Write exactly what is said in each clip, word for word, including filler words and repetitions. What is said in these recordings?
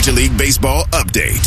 Major League Baseball update.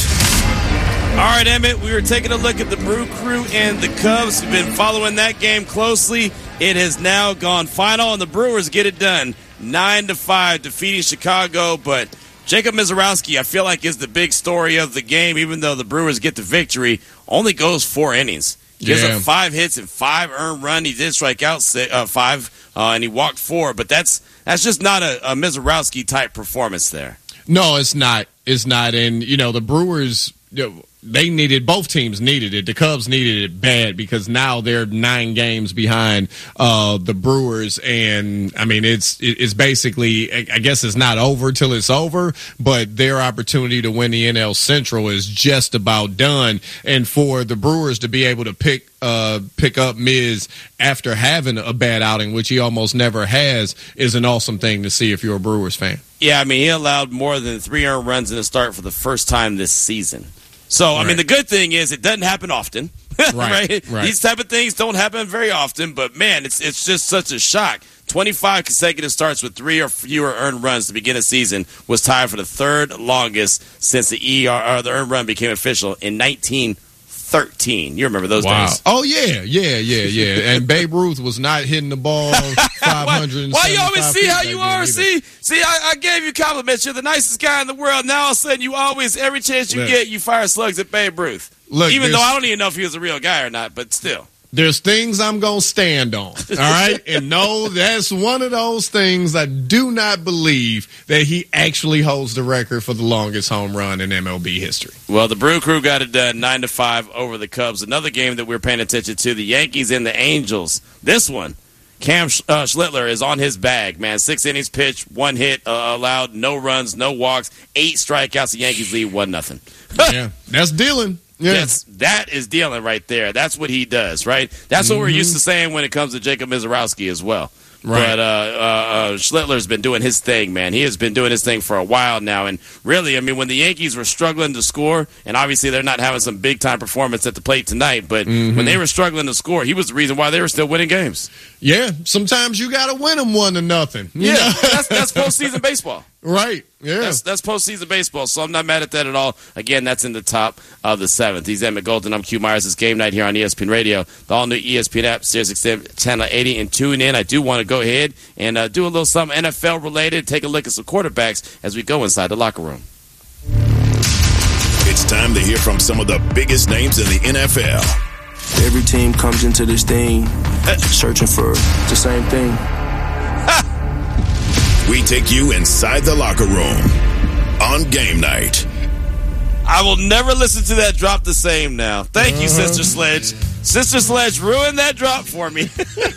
All right, Emmett, we were taking a look at the Brew Crew and the Cubs. We've been following that game closely. It has now gone final, and the Brewers get it done. nine to five, defeating Chicago. But Jacob Misiorowski, I feel like, is the big story of the game, even though the Brewers get the victory. Only goes four innings. Gives yeah. up five hits and five earned run. He did strike out six, uh, five, uh, and he walked four. But that's that's just not a, a Misiorowski-type performance there. No, it's not. It's not. And, you know, the Brewers, you know, they needed, both teams needed it. The Cubs needed it bad because now they're nine games behind uh, the Brewers. And, I mean, it's it's basically, I guess it's not over till it's over, but their opportunity to win the N L Central is just about done. And for the Brewers to be able to pick uh, pick up Miz after having a bad outing, which he almost never has, is an awesome thing to see if you're a Brewers fan. Yeah, I mean, he allowed more than three earned runs in a start for the first time this season. So, I right. mean, the good thing is it doesn't happen often, right. right? right? These type of things don't happen very often, but, man, it's it's just such a shock. twenty-five consecutive starts with three or fewer earned runs to begin a season was tied for the third longest since the E R, or the earned run became official in nineteen thirteen. You remember those wow. days? Oh, yeah, yeah, yeah, yeah. And Babe Ruth was not hitting the ball five hundred. Why, why you always see how you are? See, see, I, I gave you compliments. You're the nicest guy in the world. Now all of a sudden, you always, every chance you look, get, you fire slugs at Babe Ruth. Look, even though I don't even know if he was a real guy or not, but still. There's things I'm going to stand on, all right? And no, that's one of those things I do not believe that he actually holds the record for the longest home run in M L B history. Well, the Brew Crew got it done nine to five over the Cubs. Another game that we're paying attention to, the Yankees and the Angels. This one, Cam uh, Schlittler is on his bag, man. Six innings pitched, one hit uh, allowed, no runs, no walks, eight strikeouts. The Yankees lead one nothing. Yeah, that's dealing. Yeah. That's, that is dealing right there. That's what he does, right? That's what mm-hmm. we're used to saying when it comes to Jacob Misiorowski as well. Right. But uh, uh, uh, Schlittler's been doing his thing, man. He has been doing his thing for a while now. And really, I mean, when the Yankees were struggling to score, and obviously they're not having some big-time performance at the plate tonight, but mm-hmm. when they were struggling to score, he was the reason why they were still winning games. Yeah, sometimes you got to win them one to nothing. Yeah, that's, that's postseason baseball. Right, yeah. That's, that's postseason baseball, so I'm not mad at that at all. Again, that's in the top of the seventh. He's Emmett Golden. I'm Q Myers. It's Game Night here on E S P N Radio, the all-new E S P N app, Sirius X M Channel eighty, and tune in. I do want to go ahead and uh, do a little something N F L-related, take a look at some quarterbacks as we go inside the locker room. It's time to hear from some of the biggest names in the N F L. Every team comes into this thing searching for the same thing. We take you inside the locker room on Game Night. I will never listen to that drop the same now. Thank you, Sister Sledge. Sister Sledge ruined that drop for me.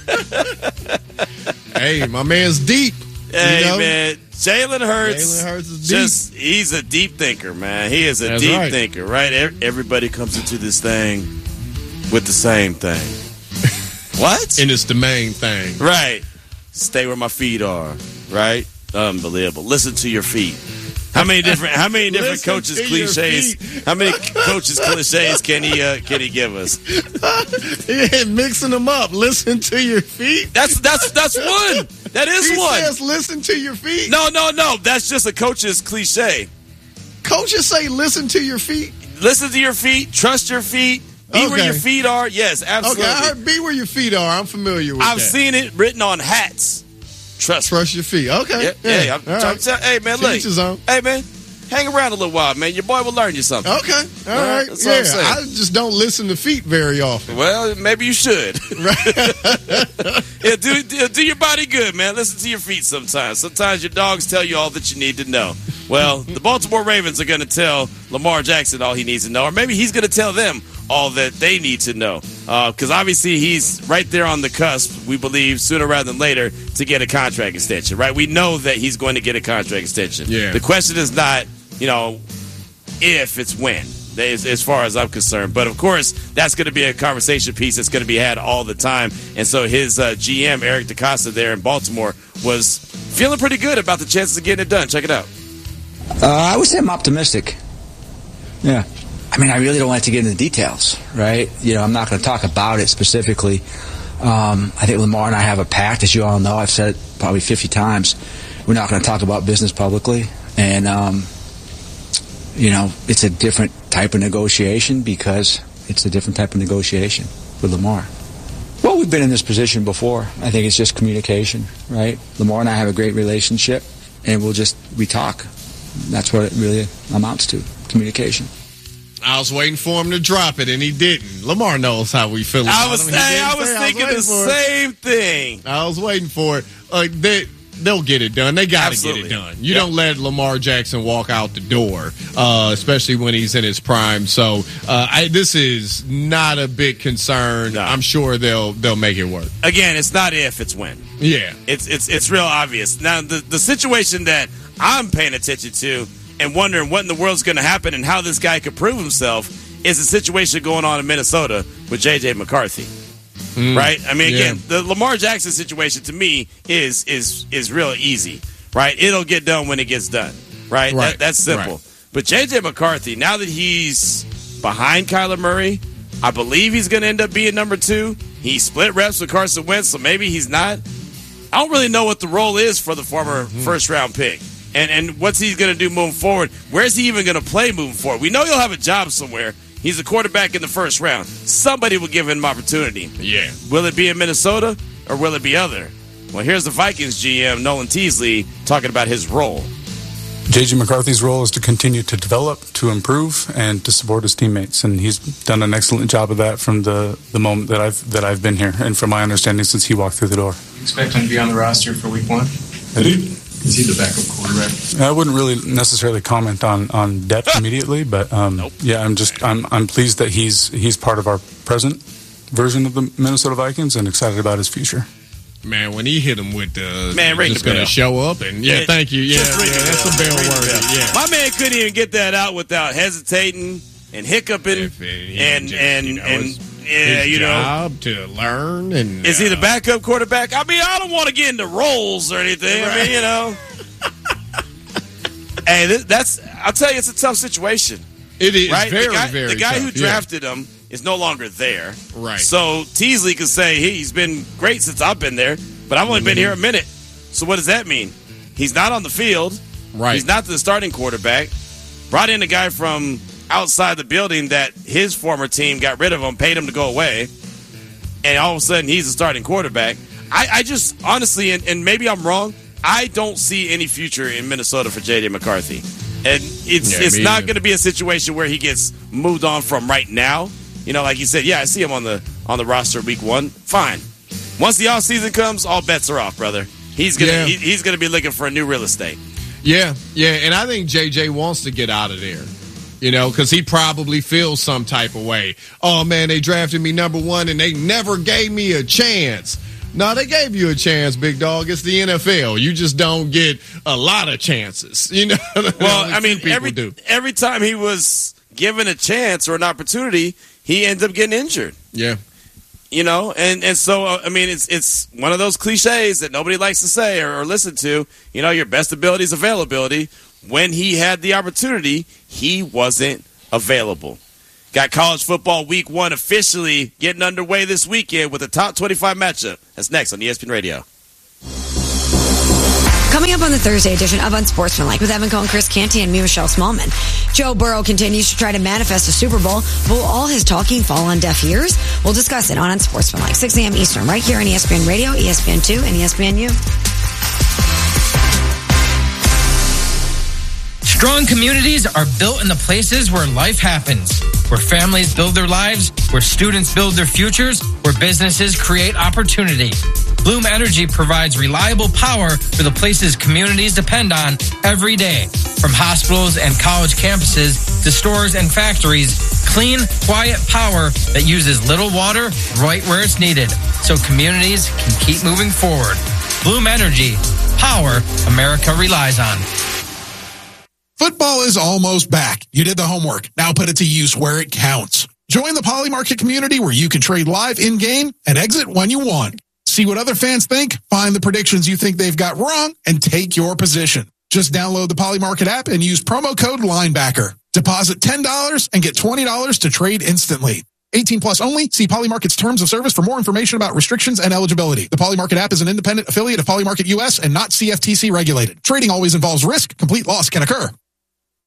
Hey, my man's deep. Hey, you know? man. Jalen Hurts. Jalen Hurts is deep. Just, he's a deep thinker, man. He is a That's deep right. thinker, right? Everybody comes into this thing with the same thing. What? And it's the main thing. Right. Stay where my feet are. Right? Unbelievable. Listen to your feet. How many different how many different coaches cliches how many coaches cliches can he uh, can he give us? Yeah, mixing them up. Listen to your feet. That's that's that's one. That is he one. Says listen to your feet. No, no, no. That's just a coach's cliche. Coaches say listen to your feet. Listen to your feet. Trust your feet. Be okay. where your feet are. Yes, absolutely. Okay, I heard be where your feet are. I'm familiar with I've that. I've seen it written on hats. Trust, Trust your feet. Okay. Yeah, yeah. yeah I'm, All right. tell, hey, man, look. Hey, man, hang around a little while, man. Your boy will learn you something. Okay. All, All right. right. That's yeah, all I'm saying. I just don't listen to feet very often. Well, maybe you should. yeah, do, do, do your body good, man. Listen to your feet sometimes. Sometimes your dogs tell you all that you need to know. Well, the Baltimore Ravens are going to tell Lamar Jackson all he needs to know, or maybe he's going to tell them all that they need to know. Because uh, obviously he's right there on the cusp, we believe, sooner rather than later, to get a contract extension, right? We know that he's going to get a contract extension. Yeah. The question is not, you know, if, it's when, as, as far as I'm concerned. But, of course, that's going to be a conversation piece that's going to be had all the time. And so his uh, G M, Eric DeCosta, there in Baltimore, was feeling pretty good about the chances of getting it done. Check it out. Uh, I would say I'm optimistic. Yeah. I mean, I really don't like to get into the details, right? You know, I'm not going to talk about it specifically. Um, I think Lamar and I have a pact, as you all know. I've said it probably fifty times. We're not going to talk about business publicly. And, um, you know, it's a different type of negotiation because it's a different type of negotiation with Lamar. Well, we've been in this position before. I think it's just communication, right? Lamar and I have a great relationship, and we'll just, we talk. That's what it really amounts to, communication. I was waiting for him to drop it, and he didn't. Lamar knows how we feel about I was, him. hey, I was thinking I was the same thing. I was waiting for it. Like, they, they'll get it done. They got to get it done. You yep. don't let Lamar Jackson walk out the door, uh, especially when he's in his prime. So uh, I, this is not a big concern. No. I'm sure they'll they'll make it work. Again, it's not if, it's when. Yeah. It's, it's, it's real obvious. Now, the, the situation that I'm paying attention to and wondering what in the world's going to happen and how this guy could prove himself is a situation going on in Minnesota with J J McCarthy. Mm, right? I mean, again, yeah. the Lamar Jackson situation to me is is is real easy, right? It'll get done when it gets done, right? right. That, that's simple. Right. But J J McCarthy, now that he's behind Kyler Murray, I believe he's going to end up being number two. He split reps with Carson Wentz, so maybe he's not. I don't really know what the role is for the former mm-hmm. first-round pick. And and what's he going to do moving forward? Where's he even going to play moving forward? We know he'll have a job somewhere. He's a quarterback in the first round. Somebody will give him opportunity. Yeah. Will it be in Minnesota or will it be other? Well, here's the Vikings G M, Nolan Teasley, talking about his role. J J McCarthy's role is to continue to develop, to improve, and to support his teammates. And he's done an excellent job of that from the, the moment that I've that I've been here, and from my understanding since he walked through the door. You expect him to be on the roster for week one? I do. Is he the backup quarterback? I wouldn't really necessarily comment on, on depth immediately, but um, nope. yeah, I'm just I'm I'm pleased that he's he's part of our present version of the Minnesota Vikings and excited about his future. Man, when he hit him with the man, ring just the going to show up and yeah, yeah, thank you, yeah, yeah, that's a bell worthy. Yeah, my man couldn't even get that out without hesitating and hiccuping it, and just, and you know, and. Yeah, his you job know, to learn and is uh, he the backup quarterback? I mean, I don't want to get into roles or anything. Right. I mean, you know, hey, this, that's I'll tell you, it's a tough situation. It is right? very, the guy, very. The guy tough, who drafted yeah. him is no longer there, right? So Teasley could say he's been great since I've been there, but I've only mm-hmm. been here a minute. So what does that mean? He's not on the field, right? He's not the starting quarterback. Brought in a guy from outside the building that his former team got rid of him, paid him to go away, and all of a sudden he's a starting quarterback. I, I just, honestly, and, and maybe I'm wrong, I don't see any future in Minnesota for J J McCarthy. And it's yeah, it's not going to be a situation where he gets moved on from right now. You know, like you said, yeah, I see him on the on the roster week one. Fine. Once the offseason comes, all bets are off, brother. He's gonna yeah. he, he's gonna be looking for a new real estate. Yeah, yeah, and I think J J wants to get out of there. You know, because he probably feels some type of way. Oh, man, they drafted me number one and they never gave me a chance. No, they gave you a chance, big dog. It's the N F L. You just don't get a lot of chances. You know. Well, I mean, every do. every time he was given a chance or an opportunity, he ends up getting injured. Yeah. You know, and, and so, uh, I mean, it's it's one of those cliches that nobody likes to say or, or listen to. You know, your best ability is availability. When he had the opportunity, he wasn't available. Got college football week one officially getting underway this weekend with a top twenty-five matchup. That's next on E S P N Radio. Coming up on the Thursday edition of Unsportsmanlike with Evan Cohen, Chris Canty, and me, Michelle Smallman. Joe Burrow continues to try to manifest a Super Bowl. Will all his talking fall on deaf ears? We'll discuss it on Unsportsmanlike, six a.m. Eastern, right here on E S P N Radio, E S P N two, and E S P N U. Strong communities are built in the places where life happens, where families build their lives, where students build their futures, where businesses create opportunity. Bloom Energy provides reliable power for the places communities depend on every day. From hospitals and college campuses to stores and factories, clean, quiet power that uses little water right where it's needed, so communities can keep moving forward. Bloom Energy, power America relies on. Football is almost back. You did the homework. Now put it to use where it counts. Join the Poly Market community where you can trade live in-game and exit when you want. See what other fans think, find the predictions you think they've got wrong, and take your position. Just download the Poly Market app and use promo code Linebacker. Deposit ten dollars and get twenty dollars to trade instantly. eighteen plus only. See Poly Market's terms of service for more information about restrictions and eligibility. The Poly Market app is an independent affiliate of Poly Market U S and not C F T C regulated. Trading always involves risk. Complete loss can occur.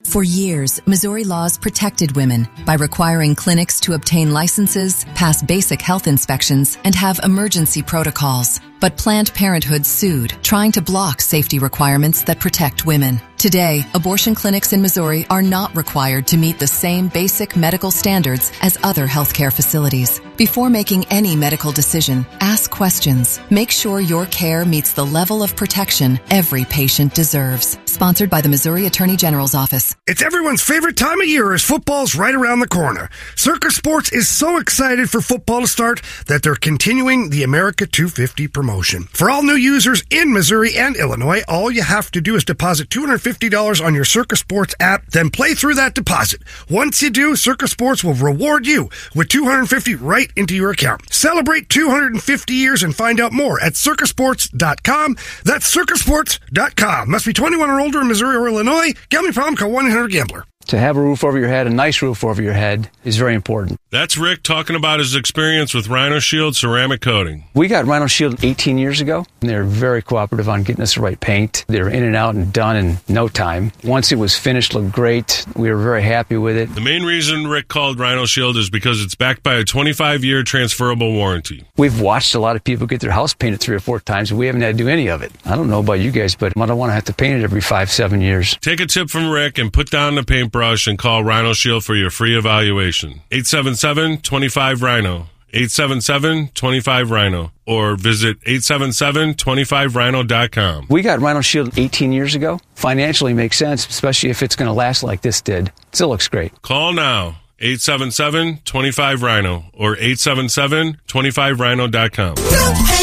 For years, Missouri laws protected women by requiring clinics to obtain licenses, pass basic health inspections, and have emergency protocols. But Planned Parenthood sued, trying to block safety requirements that protect women. Today, abortion clinics in Missouri are not required to meet the same basic medical standards as other healthcare facilities. Before making any medical decision, ask questions. Make sure your care meets the level of protection every patient deserves. Sponsored by the Missouri Attorney General's Office. It's everyone's favorite time of year as football's right around the corner. Circus Sports is so excited for football to start that they're continuing the America two fifty promotion. For all new users in Missouri and Illinois, all you have to do is deposit two hundred fifty dollars on your Circus Sports app, then play through that deposit. Once you do, Circus Sports will reward you with two hundred fifty dollars right into your account. Celebrate two hundred fifty years and find out more at circus sports dot com. That's circus sports dot com. Must be twenty-one or older in Missouri or Illinois. Gambling problem, call one eight hundred gambler. To have a roof over your head, a nice roof over your head, is very important. That's Rick talking about his experience with Rhino Shield ceramic coating. We got Rhino Shield eighteen years ago, and they were very cooperative on getting us the right paint. They were in and out and done in no time. Once it was finished, looked great. We were very happy with it. The main reason Rick called Rhino Shield is because it's backed by a twenty-five year transferable warranty. We've watched a lot of people get their house painted three or four times, and we haven't had to do any of it. I don't know about you guys, but I don't want to have to paint it every five, seven years. Take a tip from Rick and put down the paintbrush and call Rhino Shield for your free evaluation. eight seven seven, two five, Rhino. eight seven seven, two five, Rhino. Or visit eight seven seven, two five rhino dot com. We got Rhino Shield eighteen years ago. Financially makes sense, especially if it's going to last like this did. Still looks great. Call now. eight seven seven, two five, Rhino. Or eight seven seven, two five rhino dot com.